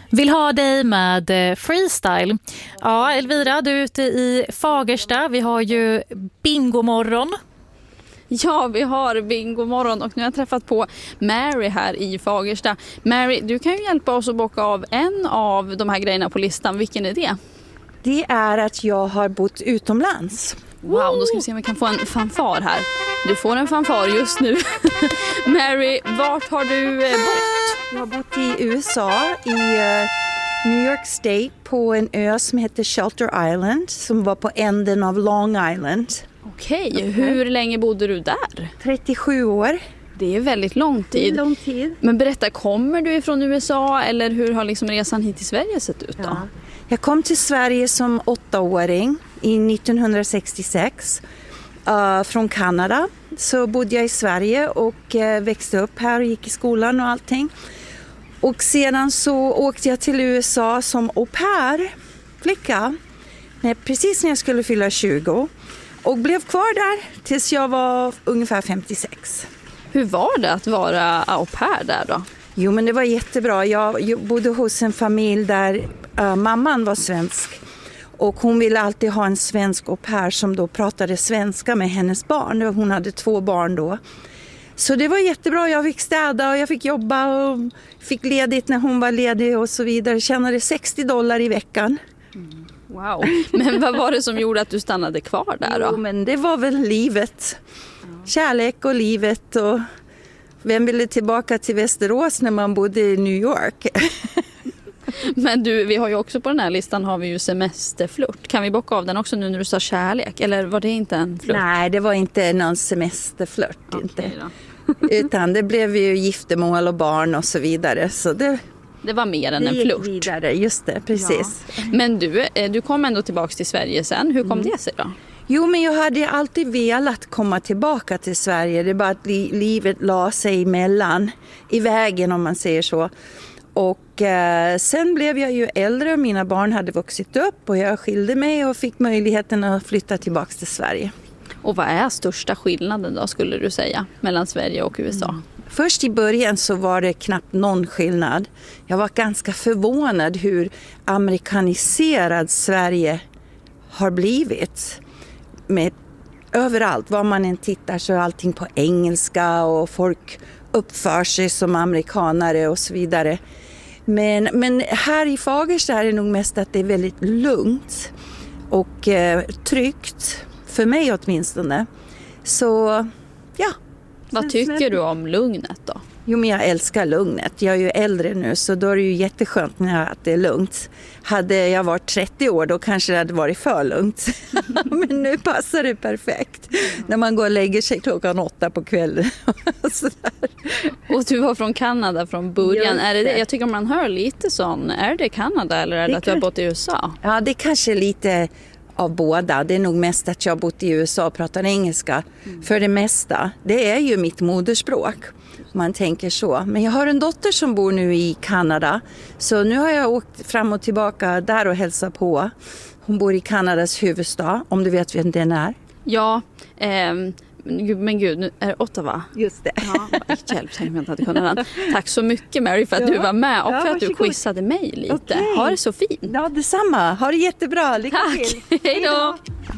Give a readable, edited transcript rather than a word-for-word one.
Vill ha dig med freestyle. Ja, Elvira, du är ute i Fagersta. Vi har ju bingomorgon. Ja, vi har bingomorgon och nu har jag träffat på Mary här i Fagersta. Mary, du kan ju hjälpa oss att bocka av en av de här grejerna på listan. Vilken är det? Det är att jag har bott utomlands. Wow, då ska vi se om vi kan få en fanfar här. Du får en fanfar just nu. Mary, vart har du bott? Jag har bott i USA, i New York State, på en ö som heter Shelter Island, som var på änden av Long Island. Okej, hur länge bodde du där? 37 år. Det är väldigt lång tid. Lång tid. Men berätta, kommer du ifrån USA eller hur har liksom resan hit till Sverige sett ut då? Ja. Jag kom till Sverige som 8-åring i 1966 från Kanada. Så bodde jag i Sverige och växte upp här och gick i skolan och allting. Och sedan så åkte jag till USA som au pair, flicka, precis när jag skulle fylla 20. Och blev kvar där tills jag var ungefär 56. Hur var det att vara au pair där då? Jo, men det var jättebra. Jag bodde hos en familj där mamman var svensk. Och hon ville alltid ha en svensk au pair som då pratade svenska med hennes barn. Hon hade 2 barn då. Så det var jättebra. Jag fick städa och jag fick jobba och fick ledigt när hon var ledig och så vidare. Jag tjänade $60 i veckan. Wow, men vad var det som gjorde att du stannade kvar där då? Jo, men det var väl livet. Kärlek och livet och vem ville tillbaka till Västerås när man bodde i New York? Men du, vi har ju också på den här listan har vi ju semesterflört. Kan vi bocka av den också nu när du sa kärlek? Eller var det inte en flört? Nej, det var inte någon semesterflört. Okay, inte. Utan det blev ju giftermål och barn och så vidare. Så det var mer än en flört. Vidare, just det, precis. Ja. Men du kom ändå tillbaka till Sverige sen. Hur kom det sig då? Jo, men jag hade alltid velat komma tillbaka till Sverige. Det är bara att livet la sig emellan, i vägen om man säger så. Och sen blev jag ju äldre och mina barn hade vuxit upp och jag skilde mig och fick möjligheten att flytta tillbaka till Sverige. Och vad är största skillnaden då skulle du säga mellan Sverige och USA? Först i början så var det knappt någon skillnad. Jag var ganska förvånad hur amerikaniserad Sverige har blivit. Med överallt, var man än tittar så är allting på engelska och folk uppför sig som amerikanare och så vidare. Men här i Fagersta är det nog mest att det är väldigt lugnt och tryggt, för mig åtminstone. Så ja. Vad tycker du om lugnet då? Jo, men jag älskar lugnet. Jag är ju äldre nu så då är det ju jätteskönt att det är lugnt. Hade jag varit 30 år då kanske det hade varit för lugnt. Men nu passar det perfekt. När man går och lägger sig 8:00 på kvällen. Och du var från Kanada från början. Är det? Jag tycker man hör lite sån. Är det Kanada eller är det att du har bott i USA? Ja, det är kanske lite av båda. Det är nog mest att jag har bott i USA och pratar engelska. För det mesta. Det är ju mitt moderspråk. Man tänker så. Men jag har en dotter som bor nu i Kanada. Så nu har jag åkt fram och tillbaka där och hälsat på. Hon bor i Kanadas huvudstad. Om du vet vem den är. Ja, men gud, nu är det Ottawa. Just det. Ja, hjälp, jag inte hade kunnat den. Tack så mycket Mary för att du var med och för att du quizade mig lite. Okay. Ha det så fint. Ja, detsamma. Ha det jättebra. Lycka till. Tack. Hej då.